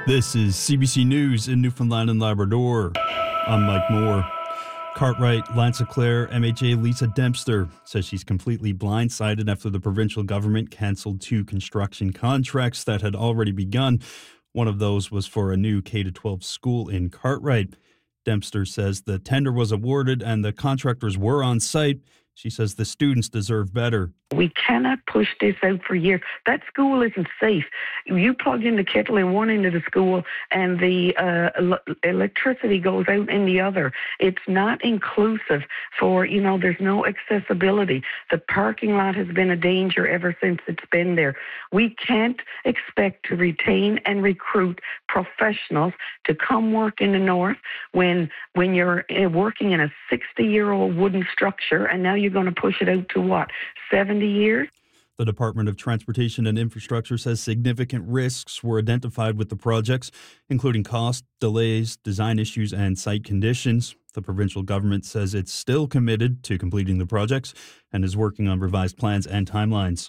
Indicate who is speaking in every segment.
Speaker 1: This is CBC News in Newfoundland and Labrador. I'm Mike Moore. Cartwright, Lanse-Claire MHA Lisa Dempster says she's completely blindsided after the provincial government cancelled 2 construction contracts that had already begun. One of those was for a new K-12 school in Cartwright. Dempster says the tender was awarded and the contractors were on site. She says the students deserve better.
Speaker 2: We cannot push this out for years. That school isn't safe. You plug in the kettle in one end of the school and the electricity goes out in the other. It's not inclusive for, there's no accessibility. The parking lot has been a danger ever since it's been there. We can't expect to retain and recruit professionals to come work in the north when you're working in a 60-year-old wooden structure and now you're going to push it out to what, 70 years?
Speaker 1: The Department of Transportation and Infrastructure says significant risks were identified with the projects, including cost, delays, design issues, and site conditions. The provincial government says it's still committed to completing the projects and is working on revised plans and timelines.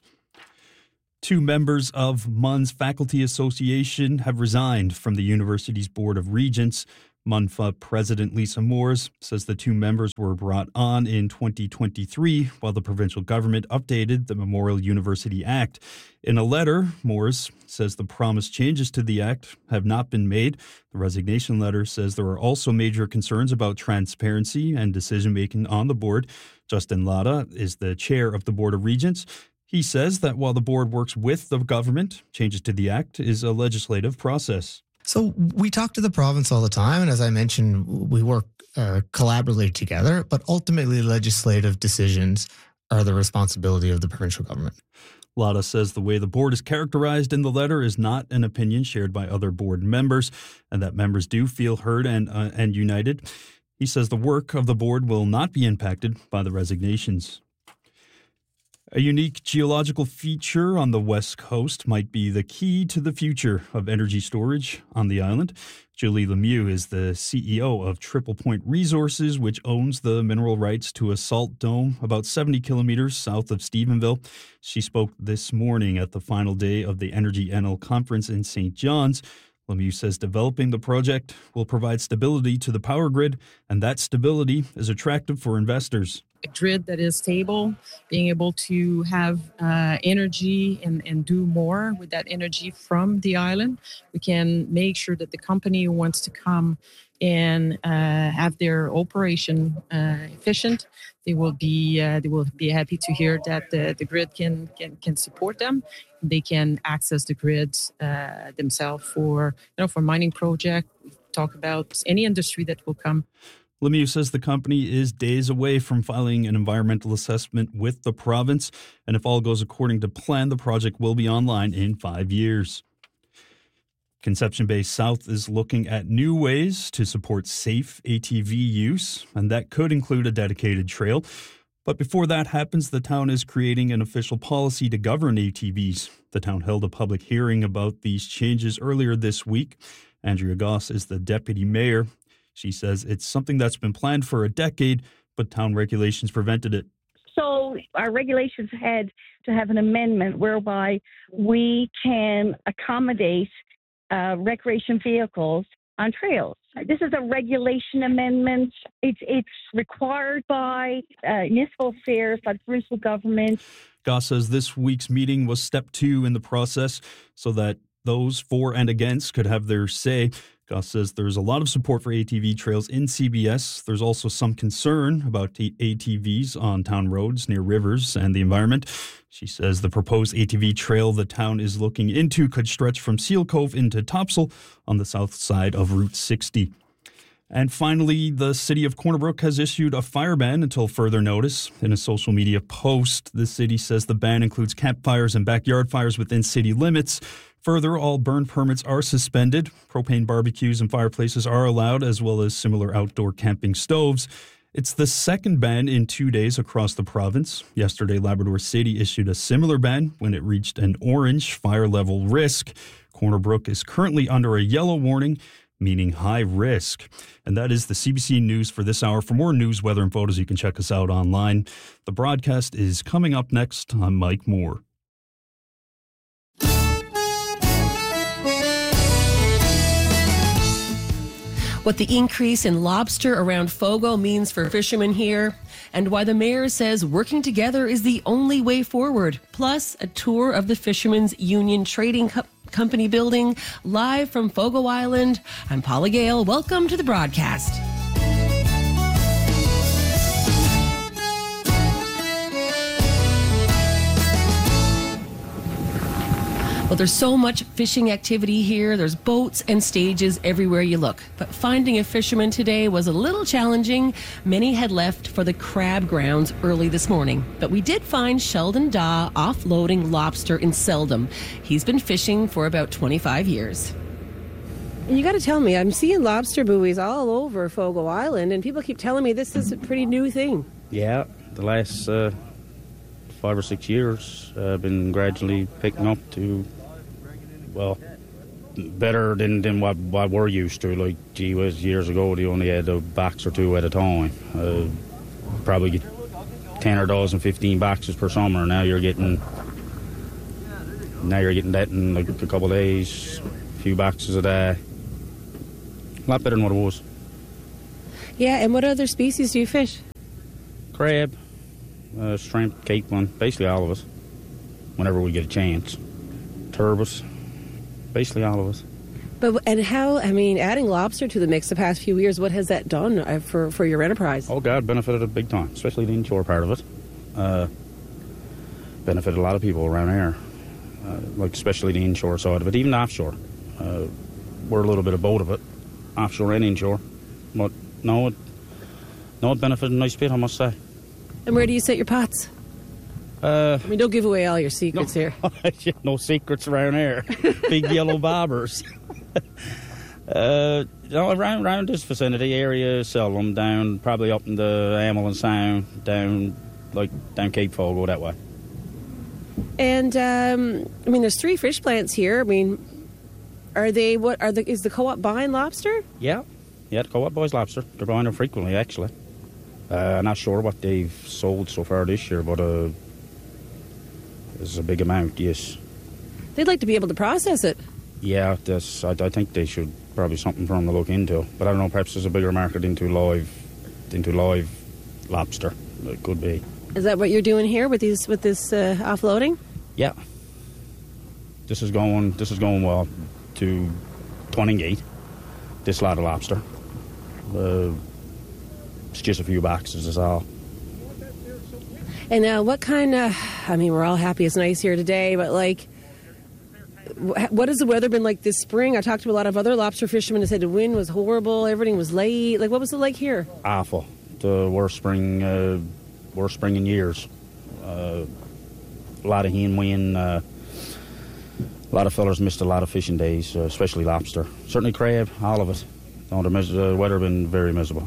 Speaker 1: 2 members of MUN's Faculty Association have resigned from the university's Board of Regents. MUNFA President Lisa Moores says the 2 members were brought on in 2023 while the provincial government updated the Memorial University Act. In a letter, Moores says the promised changes to the act have not been made. The resignation letter says there are also major concerns about transparency and decision-making on the board. Justin Lada is the chair of the Board of Regents. He says that while the board works with the government, changes to the act is a legislative process.
Speaker 3: So we talk to the province all the time, and as I mentioned, we work collaboratively together, but ultimately legislative decisions are the responsibility of the provincial government.
Speaker 1: Lada says the way the board is characterized in the letter is not an opinion shared by other board members, and that members do feel heard and united. He says the work of the board will not be impacted by the resignations. A unique geological feature on the west coast might be the key to the future of energy storage on the island. Julie Lemieux is the CEO of Triple Point Resources, which owns the mineral rights to a salt dome about 70 kilometers south of Stephenville. She spoke this morning at the final day of the Energy NL conference in St. John's. Lemieux says developing the project will provide stability to the power grid, and that stability is attractive for investors.
Speaker 4: A grid that is stable, being able to have energy and do more with that energy from the island. We can make sure that the company who wants to come and have their operation efficient, they will be happy to hear that the grid can support them. They can access the grid themselves for mining project. Talk about any industry that will come.
Speaker 1: Lemieux says the company is days away from filing an environmental assessment with the province, and if all goes according to plan, the project will be online in 5 years. Conception Bay South is looking at new ways to support safe ATV use, and that could include a dedicated trail. But before that happens, the town is creating an official policy to govern ATVs. The town held a public hearing about these changes earlier this week. Andrea Goss is the deputy mayor. She says it's something that's been planned for a decade, but town regulations prevented it.
Speaker 5: So our regulations had to have an amendment whereby we can accommodate recreation vehicles on trails. This is a regulation amendment. It's required by municipal affairs, by the provincial government.
Speaker 1: Goss says this week's meeting was step 2 in the process so that those for and against could have their say. Goss says there's a lot of support for ATV trails in CBS. There's also some concern about ATVs on town roads near rivers and the environment. She says the proposed ATV trail the town is looking into could stretch from Seal Cove into Topsail on the south side of Route 60. And finally, the city of Corner Brook has issued a fire ban until further notice. In a social media post, the city says the ban includes campfires and backyard fires within city limits. Further, all burn permits are suspended. Propane barbecues and fireplaces are allowed, as well as similar outdoor camping stoves. It's the second ban in 2 days across the province. Yesterday, Labrador City issued a similar ban when it reached an orange fire level risk. Corner Brook is currently under a yellow warning, meaning high risk. And that is the CBC News for this hour. For more news, weather, and photos, you can check us out online. The broadcast is coming up next. I'm Mike Moore.
Speaker 6: what the increase in lobster around Fogo means for fishermen here, and why the mayor says working together is the only way forward. Plus, a tour of the Fishermen's Union Trading Company building, live from Fogo Island. I'm Paula Gale. Welcome to the broadcast. Well, there's so much fishing activity here. There's boats and stages everywhere you look. But finding a fisherman today was a little challenging. Many had left for the crab grounds early this morning. But we did find Sheldon Daw offloading lobster in Seldom. He's been fishing for about 25 years.
Speaker 7: You got to tell me, I'm seeing lobster buoys all over Fogo Island, and people keep telling me this is a pretty new thing.
Speaker 8: Yeah, the last 5 or 6 years been gradually picking up to, well, better than what we're used to. Like, gee whiz, years ago they only had a box or two at a time. Probably get 10 or dozen, 15 boxes per summer. Now you're getting that in like a couple of days, a few boxes a day. A lot better than what it was.
Speaker 7: Yeah, and what other species do you fish?
Speaker 8: Crab, shrimp, capelin, basically all of us, whenever we get a chance. Turbot, basically all of us.
Speaker 7: And how, adding lobster to the mix the past few years, what has that done for your enterprise?
Speaker 8: Oh, God, benefited it big time, especially the inshore part of it. Benefited a lot of people around here, like especially the inshore side of it, even the offshore. We're a little bit of both of it, offshore and inshore. But no, it benefited a nice bit, I must say.
Speaker 7: And where do you set your pots? Don't give away all your secrets here.
Speaker 8: No secrets around here. Big yellow bobbers. Around this vicinity area, Seldom, down probably up in the Amelin Sound, down Cape Fogo that way.
Speaker 7: And there's 3 fish plants here. Is the co-op buying lobster?
Speaker 8: Yeah, the co-op buys lobster. They're buying them frequently, actually. I'm not sure what they've sold so far this year, but it's a big amount, yes.
Speaker 7: They'd like to be able to process it.
Speaker 8: Yeah, I think they should probably something for them to look into. But I don't know, perhaps there's a bigger market into live lobster. It could be.
Speaker 7: Is that what you're doing here with this offloading?
Speaker 8: Yeah. This is going well to Twinningate. This lot of lobster. It's just a few boxes is all.
Speaker 7: And what kind of, we're all happy it's nice here today, but what has the weather been like this spring? I talked to a lot of other lobster fishermen who said the wind was horrible, everything was late. What was it like here?
Speaker 8: Awful. The worst spring in years. A lot of hen wind. A lot of fellers missed a lot of fishing days, especially lobster. Certainly crab, all of it. The weather has been very miserable.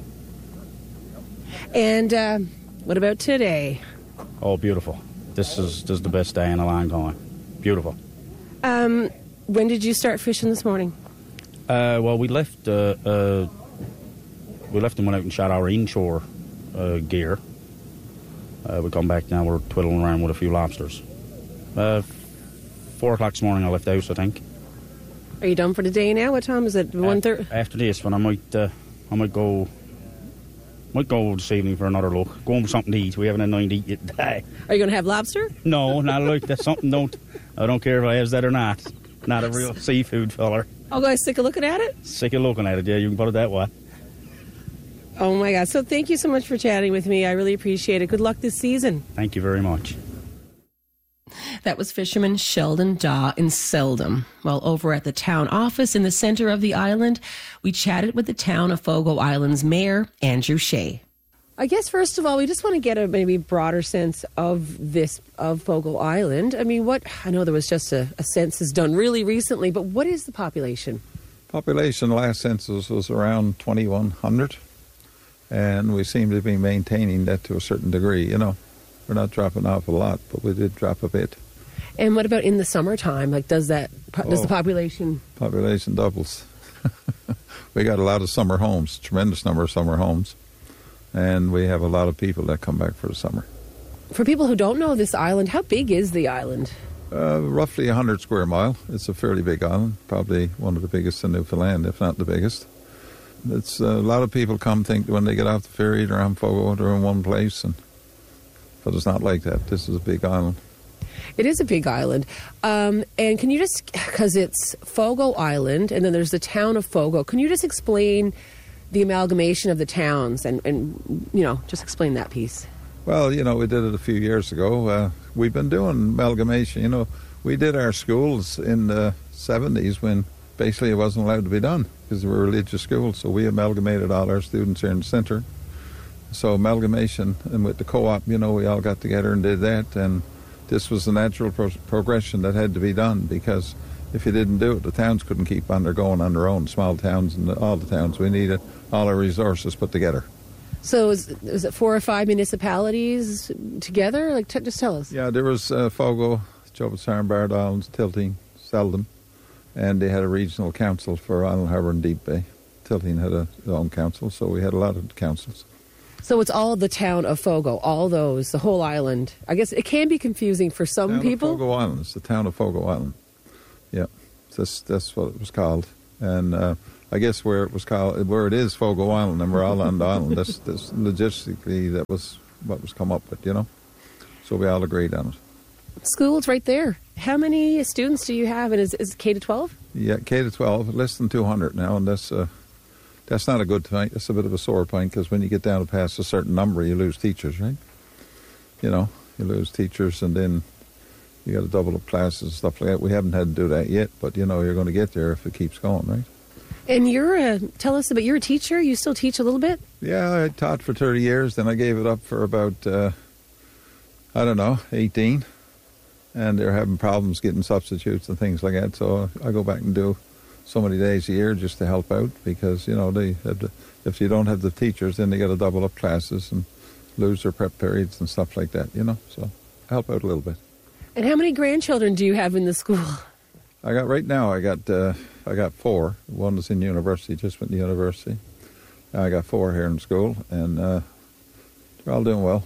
Speaker 7: And what about today?
Speaker 8: Oh, beautiful. This is the best day in the line going. Beautiful.
Speaker 7: When did you start fishing this morning?
Speaker 8: Well, we left and went out and shot our inshore gear. We come back now, we're twiddling around with a few lobsters. 4 o'clock this morning I left the house, I think.
Speaker 7: Are you done for the day now? What time is it? 1:30?
Speaker 8: After this, when I might go this evening for another look. Going for something to eat. We haven't had nothing to eat yet today.
Speaker 7: Are you going to have lobster?
Speaker 8: No, not like that. Something I don't care if I have that or not. Not a real seafood feller.
Speaker 7: Oh, guys, sick of looking at it?
Speaker 8: Sick of looking at it, yeah, you can put it that way.
Speaker 7: Oh, my God. So thank you so much for chatting with me. I really appreciate it. Good luck this season.
Speaker 8: Thank you very much.
Speaker 6: That was fisherman Sheldon Daw in Seldom. Well, over at the town office in the center of the island, we chatted with the town of Fogo Island's mayor, Andrew Shea.
Speaker 7: I guess, first of all, we just want to get a maybe broader sense of Fogo Island. I know there was just a census done really recently, but what is the population?
Speaker 9: Population, last census was around 2,100, and we seem to be maintaining that to a certain degree. We're not dropping off a lot, but we did drop a bit.
Speaker 7: And what about in the summertime? Does the population...
Speaker 9: Population doubles. We got a lot of summer homes, tremendous number of summer homes. And we have a lot of people that come back for the summer.
Speaker 7: For people who don't know this island, how big is the island?
Speaker 9: Roughly 100 square mile. It's a fairly big island, probably one of the biggest in Newfoundland, if not the biggest. It's a lot of people think when they get off the ferry they're on Fogo, they're in one place, but it's not like that. This is a big island.
Speaker 7: It is a big island. And can you just, because it's Fogo Island and then there's the town of Fogo, can you just explain the amalgamation of the towns and just explain that piece?
Speaker 9: Well, we did it a few years ago. We've been doing amalgamation. We did our schools in the 70s when basically it wasn't allowed to be done because they were religious schools. So we amalgamated all our students here in the centre. So amalgamation, and with the co-op, we all got together and did that. And this was the natural progression that had to be done, because if you didn't do it, the towns couldn't keep on going on their own, small towns and all the towns. We needed all our resources put together.
Speaker 7: So is it 4 or 5 municipalities together? Just tell us.
Speaker 9: Yeah, there was Fogo, Jobasaran, Bard Islands, Tilting, Seldom, and they had a regional council for Island Harbour and Deep Bay. Tilting had their own council, so we had a lot of councils.
Speaker 7: So it's all the town of Fogo, all those, the whole island. I guess it can be confusing for some people.
Speaker 9: Fogo Island. It's the town of Fogo Island. Yeah, that's what it was called. And I guess where it is Fogo Island, and we're all on the island. That's logistically, that was what was come up with, So we all agreed on it.
Speaker 7: School's right there. How many students do you have? And is it K-12?
Speaker 9: Yeah, K-12, less than 200 now, and that's not a good point. That's a bit of a sore point, because when you get down to past a certain number, you lose teachers, right? You lose teachers, and then you got to double up classes and stuff like that. We haven't had to do that yet, but you're going to get there if it keeps going, right?
Speaker 7: And tell us about, you're a teacher. You still teach a little bit?
Speaker 9: Yeah, I taught for 30 years. Then I gave it up for about, 18. And they're having problems getting substitutes and things like that. So I go back and do so many days a year just to help out, because, if you don't have the teachers, then they got to double up classes and lose their prep periods and stuff like that, So help out a little bit.
Speaker 7: And how many grandchildren do you have in the school?
Speaker 9: I got 4. One is in university, just went to university. I got 4 here in school, and they're all doing well.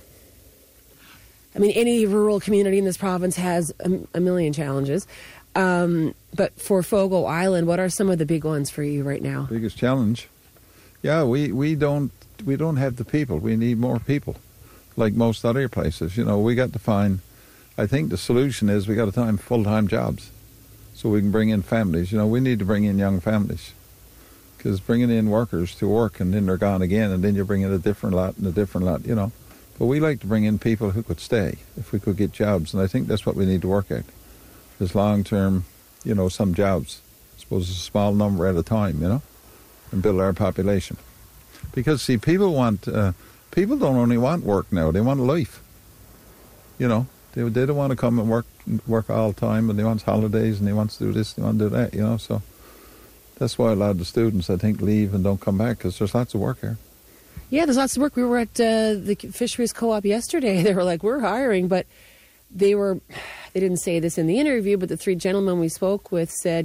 Speaker 7: I mean, any rural community in this province has a million challenges. But for Fogo Island, what are some of the big ones for you right now?
Speaker 9: Biggest challenge? Yeah, we don't have the people. We need more people, like most other places. We got to find, I think the solution is we got to find full-time jobs so we can bring in families. We need to bring in young families, because bringing in workers to work and then they're gone again, and then you bring in a different lot and a different lot, But we like to bring in people who could stay if we could get jobs, and I think that's what we need to work at. Is long-term, some jobs. I suppose a small number at a time, and build our population. Because, see, people don't only want work now, they want life. They don't want to come and work all the time, and they want holidays, and they want to do this, they want to do that, So that's why a lot of the students, I think, leave and don't come back, because there's lots of work here.
Speaker 7: Yeah, there's lots of work. We were at the Fisheries Co-op yesterday. They were like, we're hiring, but they didn't say this in the interview, but the 3 gentlemen we spoke with said,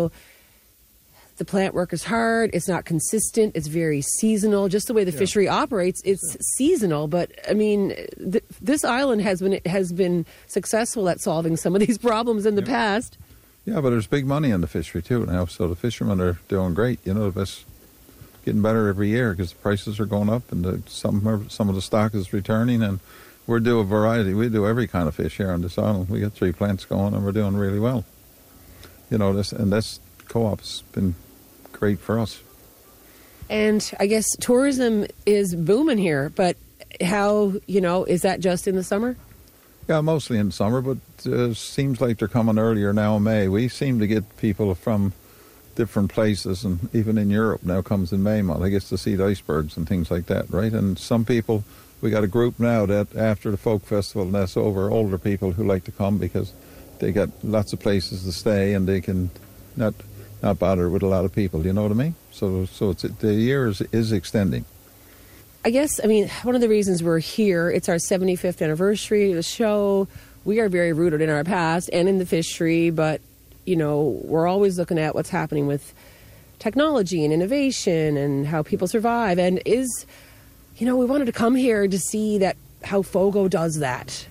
Speaker 7: the plant work is hard, it's not consistent, it's very seasonal. Just the way the fishery operates, it's seasonal. But, I mean, this island has been successful at solving some of these problems in the past.
Speaker 9: Yeah, but there's big money in the fishery, too, now. So the fishermen are doing great. The best, getting better every year, because the prices are going up, and some of the stock is returning, and we do a variety. We do every kind of fish here on this island. We got 3 plants going, and we're doing really well. This co-op's been great for us.
Speaker 7: And I guess tourism is booming here, but how, is that just in the summer?
Speaker 9: Yeah, mostly in the summer, but it seems like they're coming earlier now in May. We seem to get people from different places, and even in Europe now comes in May month. I guess to see the icebergs and things like that, right? And some people, we got a group now that after the folk festival and that's over, older people who like to come because they got lots of places to stay and they can not bother with a lot of people. You know what I mean? So the year is extending.
Speaker 7: I guess, one of the reasons we're here, it's our 75th anniversary of the show. We are very rooted in our past and in the fishery, but we're always looking at what's happening with technology and innovation and how people survive. And we wanted to come here to see that how Fogo does that,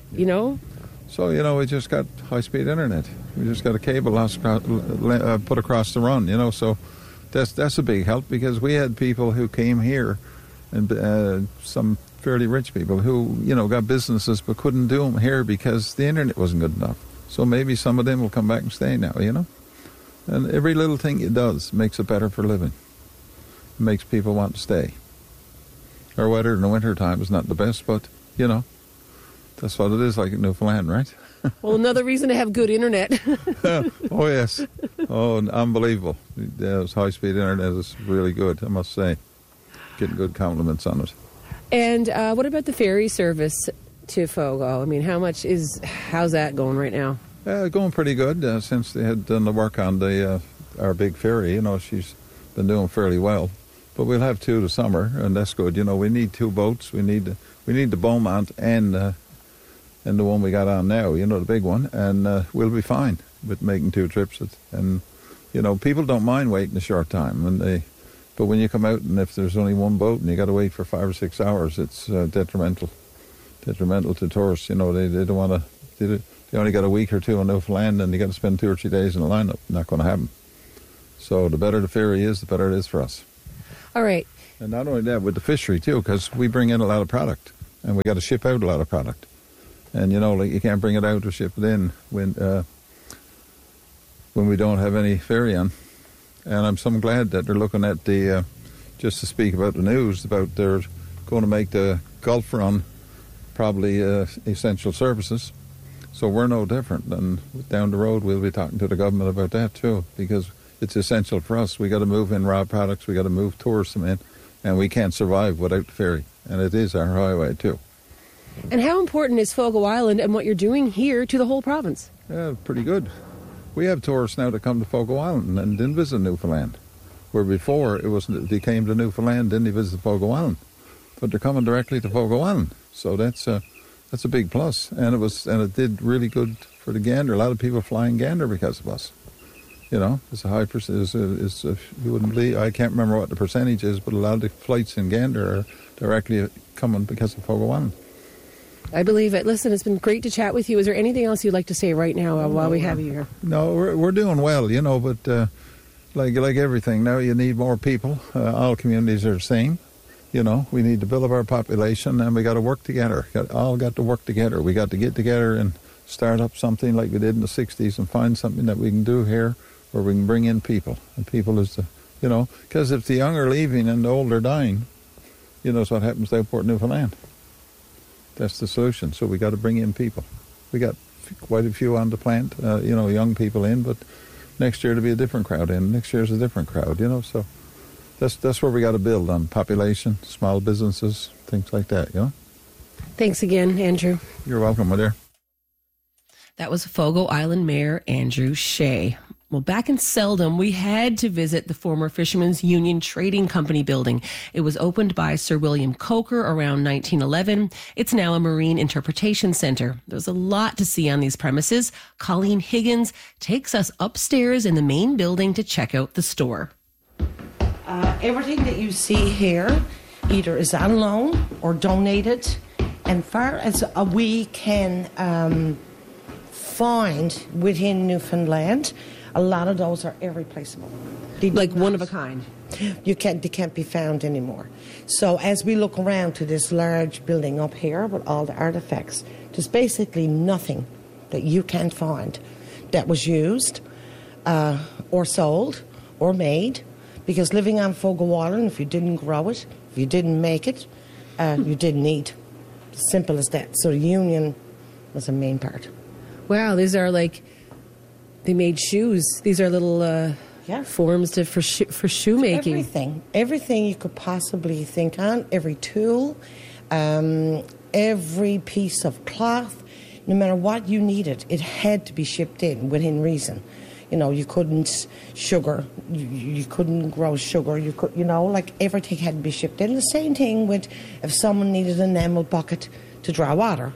Speaker 9: So, we just got high-speed internet. We just got a cable put across the run, So That's a big help, because we had people who came here, and some fairly rich people who, got businesses but couldn't do them here because the internet wasn't good enough. So maybe some of them will come back and stay now, And every little thing it does makes it better for living. It makes people want to stay. Our weather in the winter time is not the best, but, that's what it is like in Newfoundland, right?
Speaker 7: Well, another reason to have good internet.
Speaker 9: Oh, yes. Oh, unbelievable. This high-speed internet is really good, I must say. Getting good compliments on it.
Speaker 7: And what about the ferry service to Fogo? I mean, how's that going right now?
Speaker 9: Going pretty good since they had done the work on our big ferry. She's been doing fairly well. But we'll have 2 this summer, and that's good. We need 2 boats. We need the Beaumont and the one we got on now, the big one, and we'll be fine with making 2 trips. And, people don't mind waiting a short time. But when you come out, and if there's only 1 boat and you got to wait for 5 or 6 hours, it's detrimental to tourists. They don't want to. They only got a week or 2 in Newfoundland, and you got to spend 2 or 3 days in the lineup. Not going to happen. So the better the ferry is, the better it is for us.
Speaker 7: All right.
Speaker 9: And not only that, with the fishery too, because we bring in a lot of product, and we got to ship out a lot of product. And you can't bring it out or ship it in when we don't have any ferry on. And I'm so glad that they're looking at just to speak about the news, about they're going to make the Gulf run probably essential services. So we're no different. And down the road, we'll be talking to the government about that too, because it's essential for us. We got to move in raw products, we got to move tourism in, and we can't survive without the ferry. And it is our highway too.
Speaker 7: And how important is Fogo Island and what you're doing here to the whole province?
Speaker 9: Yeah, pretty good. We have tourists now that come to Fogo Island and didn't visit Newfoundland, where before they came to Newfoundland, didn't they visit Fogo Island, but they're coming directly to Fogo Island. So that's a big plus, and it did really good for the gander. A lot of people flying gander because of us. It's a high percentage. You wouldn't believe. I can't remember what the percentage is, but a lot of the flights in gander are directly coming because of Fogo Island.
Speaker 7: I believe it. Listen, it's been great to chat with you. Is there anything else you'd like to say right now while we have you here?
Speaker 9: No, we're doing well, but like everything, now you need more people. All communities are the same. We need to build up our population, and we got to work together. All got to work together. We got to get together and start up something like we did in the 60s and find something that we can do here where we can bring in people. And people is because if the young are leaving and the old are dying, that's what happens to Port Newfoundland. That's the solution. So we got to bring in people. We got quite a few on the plant, young people in, but next year to be a different crowd in. Next year's a different crowd, so that's where we got to build on population, small businesses, things like that,
Speaker 7: Thanks again, Andrew.
Speaker 9: You're welcome, my dear.
Speaker 6: That was Fogo Island Mayor Andrew Shea. Well, back in Seldom, we had to visit the former Fishermen's Union Trading Company building. It was opened by Sir William Coker around 1911. It's now a marine interpretation center. There's a lot to see on these premises. Colleen Higgins takes us upstairs in the main building to check out the store.
Speaker 10: Everything that you see here either is on loan or donated. And far as we can find within Newfoundland, a lot of those are irreplaceable.
Speaker 7: Like one of a kind.
Speaker 10: They can't be found anymore. So as we look around to this large building up here with all the artifacts, there's basically nothing that you can't find that was used or sold or made, because living on Fogo Island, if you didn't grow it, if you didn't make it, you didn't eat. Simple as that. So the union was a main part.
Speaker 7: Wow, these are they made shoes. These are little forms for shoemaking.
Speaker 10: Everything you could possibly think on, every tool, every piece of cloth, no matter what you needed, it had to be shipped in within reason. You couldn't sugar, you couldn't grow sugar, everything had to be shipped in. The same thing with if someone needed an enamel bucket to draw water.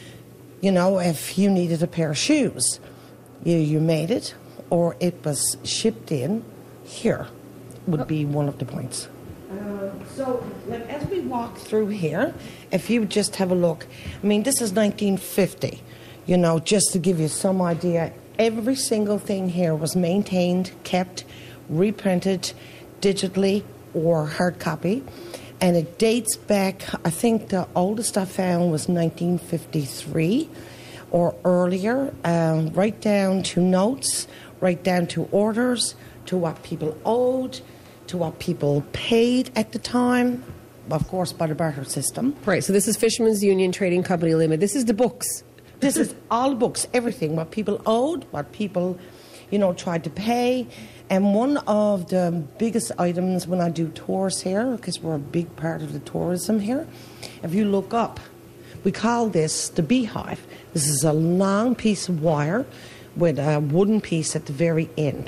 Speaker 10: If you needed a pair of shoes, you made it, or it was shipped in here, would be one of the points. So as we walk through here, if you just have a look, this is 1950, just to give you some idea, every single thing here was maintained, kept, reprinted. digitally or hard copy. And it dates back, I think the oldest I found was 1953 or earlier, right down to notes, right down to orders, to what people owed, to what people paid at the time, of course, by the barter system.
Speaker 7: Right, so this is Fishermen's Union Trading Company Limited. This is the books.
Speaker 10: This is all books, everything, what people owed, what people, tried to pay. And one of the biggest items when I do tours here, because we're a big part of the tourism here, if you look up, we call this the beehive. This is a long piece of wire with a wooden piece at the very end.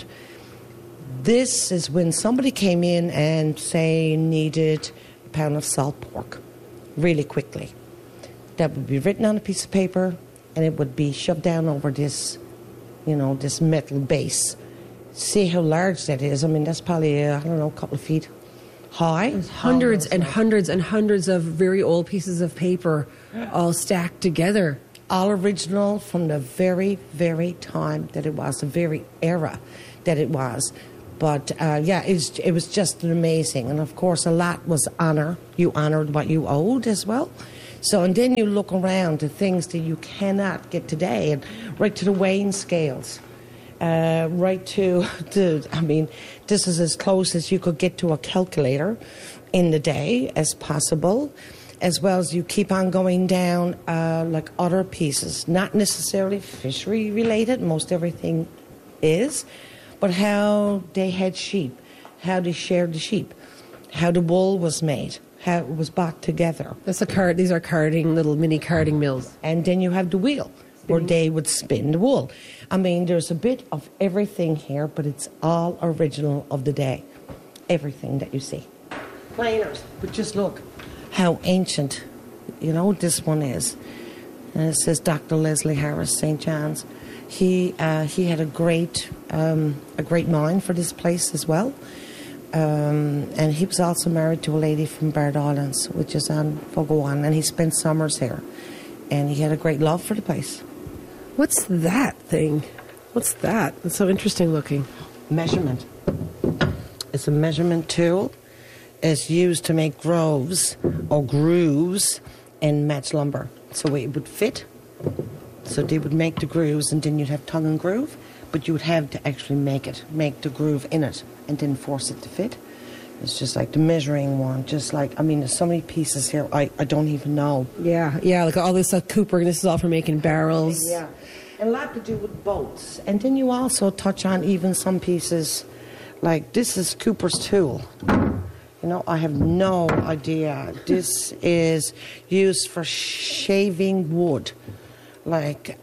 Speaker 10: This is when somebody came in and, say, needed a pound of salt pork really quickly. That would be written on a piece of paper, and it would be shoved down over this, this metal base. See how large that is. I mean, that's probably, a couple of feet high.
Speaker 7: There's hundreds and hundreds and hundreds of very old pieces of paper all stacked together.
Speaker 10: All original from the very, very time that it was, the very era that it was. But, it was just amazing. And, of course, a lot was honor. You honored what you owed as well. So, and then you look around to things that you cannot get today, and right to the weighing scales. Right to this is as close as you could get to a calculator in the day as possible, as well as you keep on going down like other pieces, not necessarily fishery related, most everything is, but how they had sheep, how they shared the sheep, how the wool was made, how it was bought together.
Speaker 7: These are little mini carding mills.
Speaker 10: And then you have the wheel, where they would spin the wool. I mean, there's a bit of everything here, but it's all original of the day. Everything that you see. Planers. But just look how ancient, this one is. And it says Dr. Leslie Harris, St. John's. He had a great mind for this place as well. And he was also married to a lady from Bard Islands, which is on Fogowan, and he spent summers here. And he had a great love for the place.
Speaker 7: What's that thing? What's that? It's so interesting looking.
Speaker 10: Measurement. It's a measurement tool. It's used to make grooves in match lumber. So it would fit. So they would make the grooves, and then you'd have tongue and groove, but you would have to actually make the groove in it, and then force it to fit. It's just like the measuring one, there's so many pieces here, I don't even know.
Speaker 7: Yeah, like all this Cooper, and this is all for making barrels.
Speaker 10: Yeah, and a lot to do with boats. And then you also touch on even some pieces, like this is Cooper's tool. I have no idea. This is used for shaving wood. Like,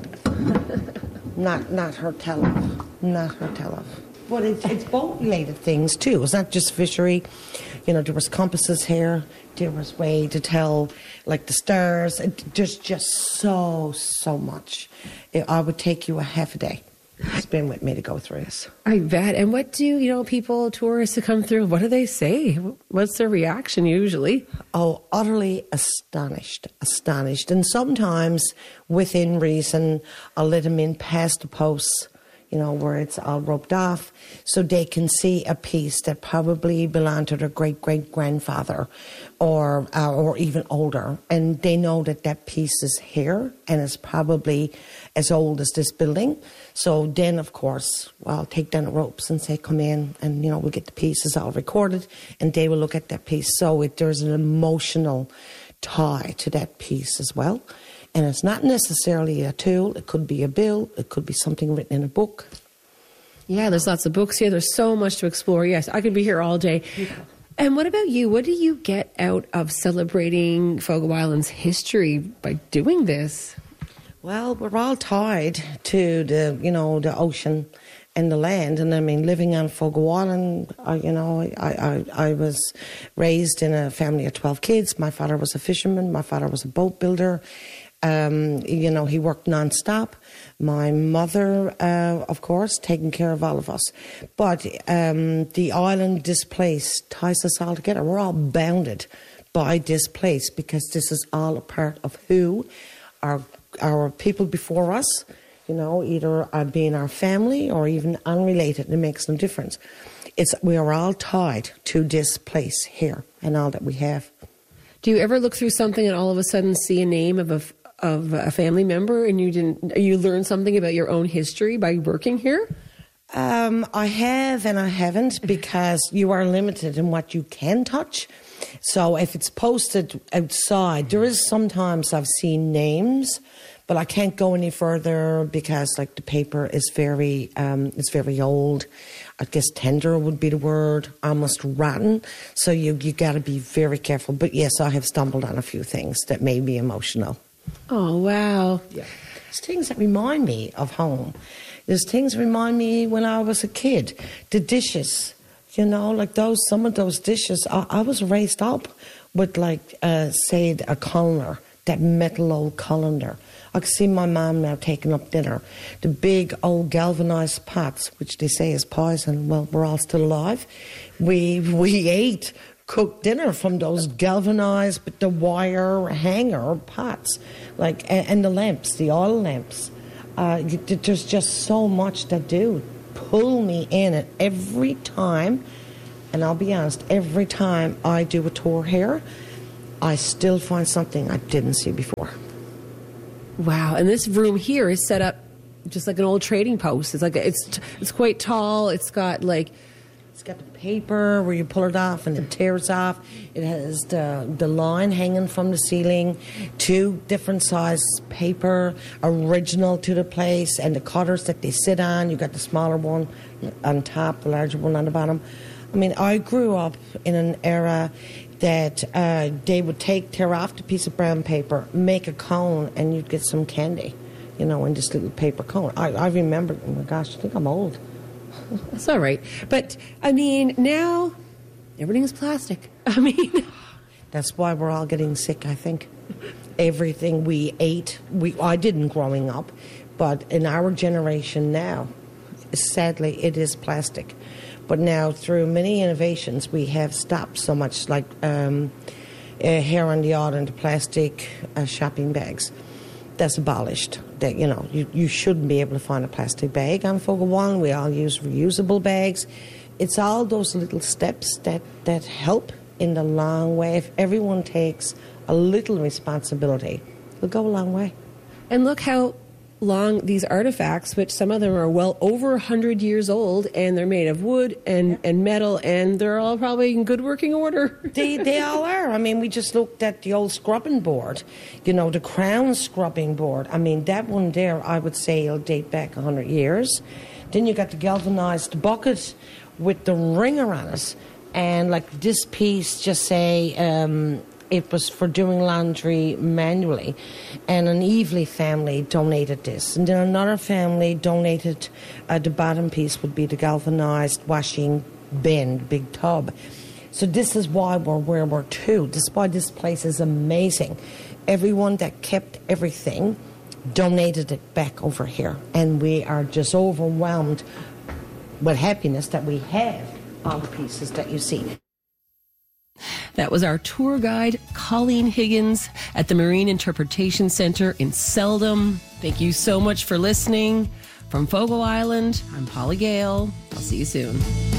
Speaker 10: not her tell-off. But it's boat-related things, too. It's not just fishery. There was compasses here. There was way to tell, like, the stars. There's just so much. I would take you a half a day to spend with me to go through this.
Speaker 7: I bet. And what do, people, tourists who come through, what do they say? What's their reaction usually?
Speaker 10: Oh, utterly astonished. And sometimes, within reason, I'll let them in past the posts, where it's all roped off, so they can see a piece that probably belonged to their great-great-grandfather or even older. And they know that piece is here and is probably as old as this building. So then, of course, I'll take down the ropes and say, come in, and, we'll get the pieces all recorded, and they will look at that piece. So there's an emotional tie to that piece as well. And it's not necessarily a tool. It could be a bill. It could be something written in a book.
Speaker 7: Yeah, there's lots of books here. There's so much to explore. Yes, I could be here all day. And what about you? What do you get out of celebrating Fogo Island's history by doing this?
Speaker 10: Well, we're all tied to the ocean and the land. And I mean, living on Fogo Island, I was raised in a family of 12 kids. My father was a fisherman. My father was a boat builder. He worked non-stop. My mother, of course, taking care of all of us. But the island, this place, ties us all together. We're all bounded by this place because this is all a part of who our people before us either being our family or even unrelated. It makes no difference. We are all tied to this place here and all that we have.
Speaker 7: Do you ever look through something and all of a sudden see a name of a family member and you learn something about your own history by working here?
Speaker 10: I have and I haven't, because you are limited in what you can touch. So if it's posted outside, there is sometimes I've seen names, but I can't go any further because the paper is very old. I guess tender would be the word, almost rotten. So you got to be very careful. But yes, I have stumbled on a few things that made me emotional.
Speaker 7: Oh, wow.
Speaker 10: Yeah. There's things that remind me of home. There's things that remind me when I was a kid. The dishes, some of those dishes. I was raised up with say a colander, that metal old colander. I can see my mum now taking up dinner. The big old galvanised pots, which they say is poison. Well, we're all still alive. We ate cooked dinner from those galvanised, but the wire hanger pots, and the lamps, the oil lamps. There's just so much that do pull me in it every time. And I'll be honest, every time I do a tour here, I still find something I didn't see before.
Speaker 7: Wow. And this room here is set up just like an old trading post. It's quite tall. It's got
Speaker 10: it's got the paper where you pull it off and it tears off. It has the line hanging from the ceiling, 2 different size paper, original to the place, and the cutters that they sit on. You got the smaller one on top, the larger one on the bottom. I mean, I grew up in an era that they would tear off the piece of brown paper, make a cone, and you'd get some candy, in this little paper cone. I remember, oh my gosh, I think I'm old.
Speaker 7: That's all right. But, now everything's plastic.
Speaker 10: That's why we're all getting sick, I think. Everything we ate, I didn't growing up, but in our generation now, sadly, it is plastic. But now, through many innovations, we have stopped so much, here on the island, the plastic shopping bags. That's abolished. That you shouldn't be able to find a plastic bag on Fogo Island. We all use reusable bags. It's all those little steps that help in the long way. If everyone takes a little responsibility, it'll go a long way.
Speaker 7: And look how long these artifacts, which some of them are well over 100 years old, and they're made of wood and metal, and they're all probably in good working order.
Speaker 10: They all are. We just looked at the old scrubbing board, the Crown scrubbing board. That one there, I would say, will date back 100 years. Then you got the galvanized bucket with the ringer on it, and this piece, just say, it was for doing laundry manually, and an Evely family donated this, and then another family donated the bottom piece would be the galvanized washing bin, big tub. So this is why we're where we're to. This is why this place is amazing. Everyone that kept everything donated it back over here, and we are just overwhelmed with happiness that we have all the pieces that you see.
Speaker 6: That was our tour guide, Colleen Higgins, at the Marine Interpretation Center in Seldom. Thank you so much for listening. From Fogo Island, I'm Polly Gale. I'll see you soon.